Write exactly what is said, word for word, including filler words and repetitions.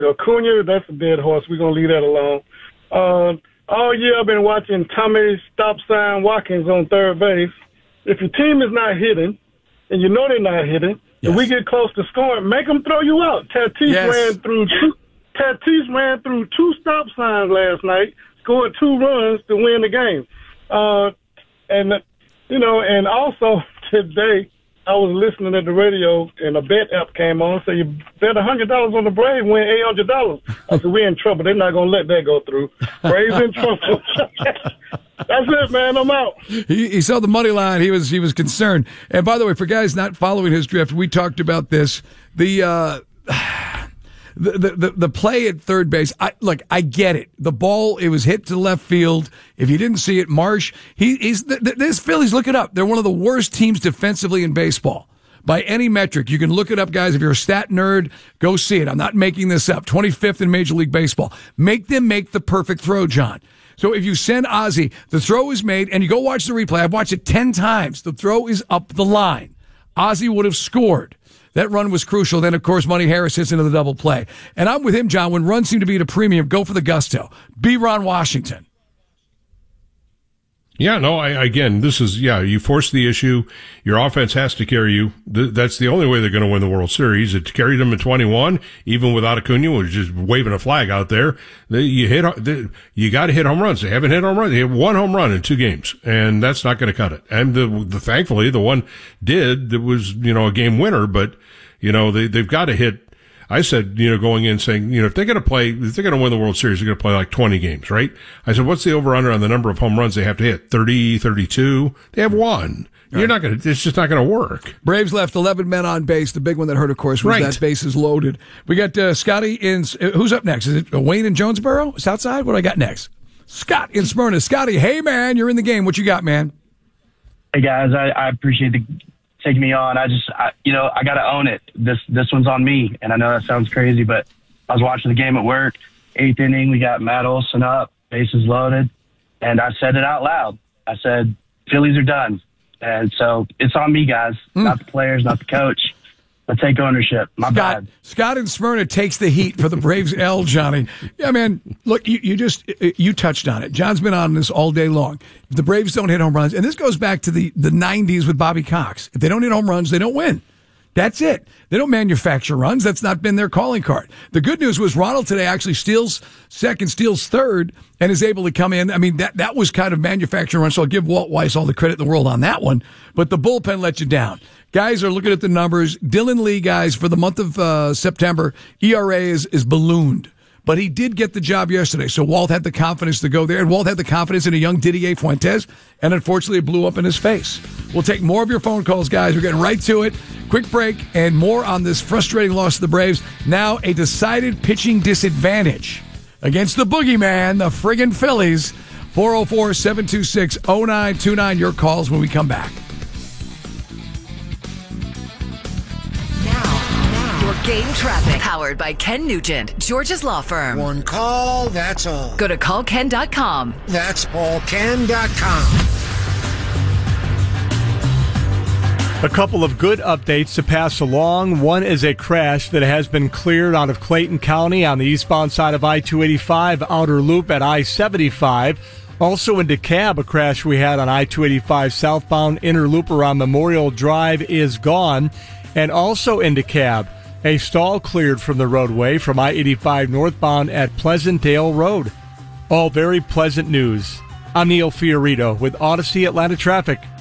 Acuna, that's a dead horse. We're going to leave that alone. Uh, all year I've been watching Tommy Stop Sign Watkins on third base. If your team is not hitting, and you know they're not hitting, yes. If we get close to scoring, make them throw you out. Tatis yes. ran through two, Tatis ran through two stop signs last night, scored two runs to win the game. Uh, and, you know, and also today I was listening at the radio, and a bet app came on, so you bet one hundred dollars on the Braves, win eight hundred dollars. I said, we're in trouble. They're not going to let that go through. Braves in trouble. That's it, man. I'm out. He, he saw the money line. He was he was concerned. And by the way, for guys not following his drift, we talked about this. The uh, the, the the the play at third base. I, look, I get it. The ball, it was hit to left field. If you didn't see it, Marsh. He, he's this Phillies. Look it up. They're one of the worst teams defensively in baseball. By any metric, you can look it up, guys. If you're a stat nerd, go see it. I'm not making this up. twenty-fifth in Major League Baseball. Make them make the perfect throw, John. So if you send Ozzie, the throw is made, and you go watch the replay. I've watched it ten times. The throw is up the line. Ozzie would have scored. That run was crucial. Then, of course, Money Harris hits into the double play. And I'm with him, John. When runs seem to be at a premium, go for the gusto. Be Ron Washington. Yeah, no, I, again, this is, yeah, you force the issue. Your offense has to carry you. Th- that's the only way they're going to win the World Series. It carried them in twenty-one, even without Acuna, was just waving a flag out there. They, you hit, they, you got to hit home runs. They haven't hit home runs. They have one home run in two games, and that's not going to cut it. And the, the, thankfully, the one did that was, you know, a game winner, but, you know, they, they've got to hit. I said, you know, going in saying, you know, if they're going to play, if they're going to win the World Series, they're going to play like twenty games, right? I said, what's the over-under on the number of home runs they have to hit? thirty, thirty-two? They have one. Right. You're not going to, it's just not going to work. Braves left eleven men on base. The big one that hurt, of course, was right. that base is loaded. We got uh, Scotty in, who's up next? Is it Wayne in Jonesboro? Southside? What do I got next? Scott in Smyrna. Scotty, hey, man, you're in the game. What you got, man? Hey, guys, I, I appreciate the taking me on. I just, I, you know, I got to own it. This this one's on me, and I know that sounds crazy, but I was watching the game at work. Eighth inning, we got Matt Olson up, bases loaded, and I said it out loud. I said, Phillies are done. And so it's on me, guys, mm. not the players, not the coach. I take ownership. My Scott, bad. Scott in Smyrna takes the heat for the Braves L, Johnny. Yeah, man, look, you, you just, you touched on it. John's been on this all day long. If the Braves don't hit home runs, and this goes back to the, the nineties with Bobby Cox. If they don't hit home runs, they don't win. That's it. They don't manufacture runs. That's not been their calling card. The good news was Ronald today actually steals second, steals third, and is able to come in. I mean, that, that was kind of manufacturing runs, so I'll give Walt Weiss all the credit in the world on that one. But the bullpen let you down. Guys are looking at the numbers. Dylan Lee, guys, for the month of uh, September, E R A is, is ballooned. But he did get the job yesterday, so Walt had the confidence to go there, and Walt had the confidence in a young Didier Fuentes, and unfortunately it blew up in his face. We'll take more of your phone calls, guys. We're getting right to it. Quick break, and more on this frustrating loss to the Braves. Now a decided pitching disadvantage against the boogeyman, the friggin' Phillies. four oh four, seven two six, oh nine two nine, your calls when we come back. Game traffic. Powered by Ken Nugent, George's law firm. One call, that's all. Go to call ken dot com. That's all ken dot com. A couple of good updates to pass along. One is a crash that has been cleared out of Clayton County on the eastbound side of I two eighty-five, outer loop at I seventy-five. Also in DeKalb, a crash we had on I two eighty-five southbound, inner loop around Memorial Drive is gone. And also in DeKalb, a stall cleared from the roadway from I eighty-five northbound at Pleasantdale Road. All very pleasant news. I'm Neil Fiorito with Odyssey Atlanta Traffic.